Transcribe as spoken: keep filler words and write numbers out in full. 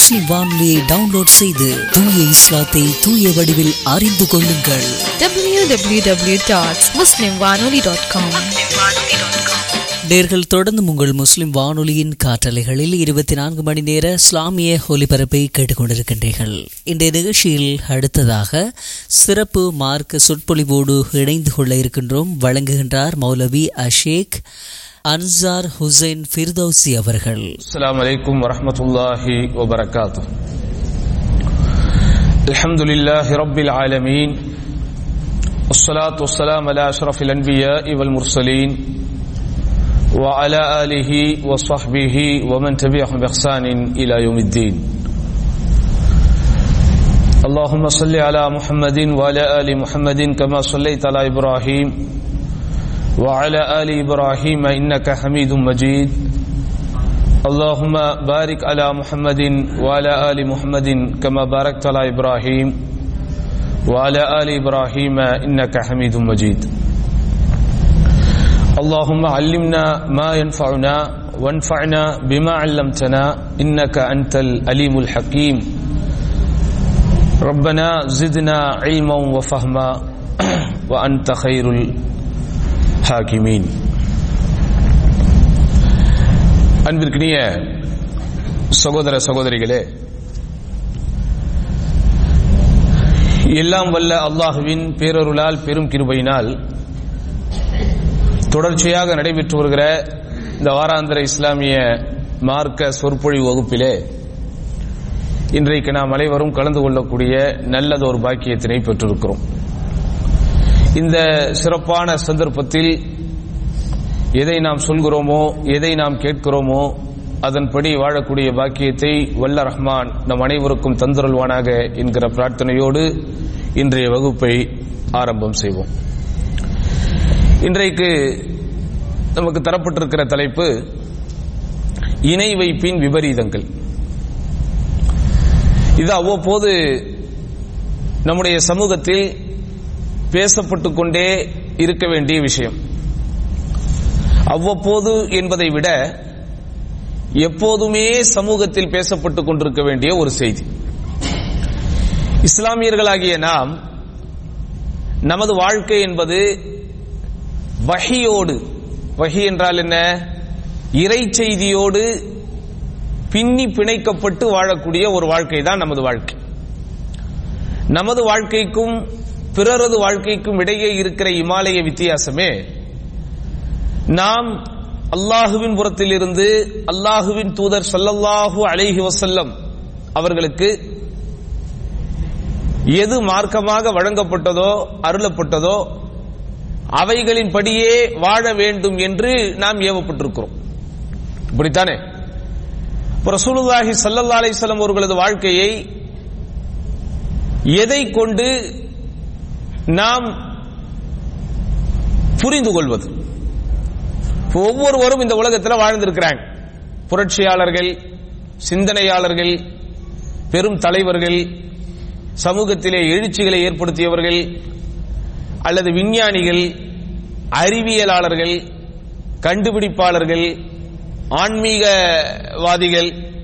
முஸ்லிம் வானொலியை டவுன்லோட் செய்து தூய இஸ்லாத்தை தூய வடிவில் அறிந்து கொள்ளுங்கள். டபிள்யூ டபிள்யூ டபிள்யூ டாட் முஸ்லிம் வானொலி டாட் காம். நேர்கள் தொடர்ந்து உங்கள் முஸ்லிம் வானொலியின் காற்றலைகளில் இருபத்தி நான்கு மணி நேர இஸ்லாமிய ஒலிபரப்பை கேட்டுக்கொண்டிருக்கின்றீர்கள். இன்றைய நிகழ்ச்சியில் அடுத்ததாக சிறப்பு மார்க்க சொற்பொழிவோடு இணைந்து கொள்ள இருக்கின்றோம். வழங்குகின்றார் மௌலவி அஷேக் அன்சார் ஹுசைன் ஃபிர்தௌசி அவர்கள். அஸ்ஸலாமு அலைக்கும் வரஹ்மத்துல்லாஹி வபரகாத்துஹு. அல்ஹம்துலில்லாஹி ரப்பில் ஆலமீன். வஸ்ஸலாத்து வஸ்ஸலாமு அலா அஷ்ரஃபில் அன்பியாஇ வல் முர்சலீன் وعلى آله وصحبه ومن تبعهم بإحسان إلى يوم الدين. اللهم صل على محمد وعلى آل محمد كما صليت على إبراهيم وعلى آل إبراهيم إنك حميد مجيد. اللهم بارك على محمد وعلى آل محمد كما باركت على إبراهيم وعلى آل إبراهيم إنك حميد مجيد. اللهم علمنا ما ينفعنا وانفعنا بما علمتنا إنك أنت العليم الحكيم. ربنا زدنا علما وفهما وأنت خير الحاكمين. அன்பிற்கினிய சகோதர சகோதரிகளே, எல்லாம் வல்ல அல்லாஹுவின் பேரருளால் பெரும் கிருபையினால் தொடர்ச்சியாக நடைபெற்று வருகிற இந்த வாராந்திர இஸ்லாமிய மார்க்க சொற்பொழிவு வகுப்பிலே இன்றைக்கு நாம் அனைவரும் கலந்து கொள்ளக்கூடிய நல்லதொரு பாக்கியத்தினை பெற்றிருக்கிறோம். இந்த சிறப்பான சந்தர்ப்பத்தில் எதை நாம் சொல்கிறோமோ, எதை நாம் கேட்கிறோமோ அதன்படி வாழக்கூடிய பாக்கியத்தை வல்ல ரஹ்மான் நம் அனைவருக்கும் தந்தருள்வானாக என்கிற பிரார்த்தனையோடு இன்றைய வகுப்பை ஆரம்பம் செய்வோம். இன்றைக்கு நமக்கு தரப்பட்டிருக்கிற தலைப்பு இணை வைப்பின் விபரீதங்கள். இது அவ்வப்போது நம்முடைய சமூகத்தில் பேசப்பட்டுக் கொண்டே இருக்க வேண்டிய விஷயம். அவ்வப்போது என்பதை விட எப்போதுமே சமூகத்தில் பேசப்பட்டுக் கொண்டிருக்க வேண்டிய ஒரு செய்தி. இஸ்லாமியர்களாகிய நாம், நமது வாழ்க்கை என்பது வஹியோடு, வஹி என்றால் என்ன, இறை செய்தியோடு பின்னி பிணைக்கப்பட்டு வாழக்கூடிய ஒரு வாழ்க்கை தான் நமது வாழ்க்கை. நமது வாழ்க்கைக்கும் பிறரது வாழ்க்கைக்கும் இடையே இருக்கிற இமாலய வித்தியாசமே, நாம் அல்லாஹுவின் புறத்திலிருந்து அல்லாஹுவின் தூதர் ஸல்லல்லாஹு அலைஹி வஸல்லம் அவர்களுக்கு எது மார்க்கமாக வழங்கப்பட்டதோ அருளப்பட்டதோ அவைகளின் படியே வாழ வேண்டும் என்று நாம் ஏவப்பட்டிருக்கிறோம். இப்படித்தானே ரசூலுல்லாஹி ஸல்லல்லாஹு அலைஹி வஸல்லம் அவர்களது வாழ்க்கையை எதை கொண்டு நாம் புரிந்து கொள்வது? ஒவ்வொருவரும் இந்த உலகத்தில் வாழ்ந்திருக்கிறாங்க. புரட்சியாளர்கள், சிந்தனையாளர்கள், பெரும் தலைவர்கள், சமூகத்திலே எழுச்சிகளை ஏற்படுத்தியவர்கள், அல்லது விஞ்ஞானிகள், அறிவியலாளர்கள், கண்டுபிடிப்பாளர்கள், ஆன்மீகவாதிகள்,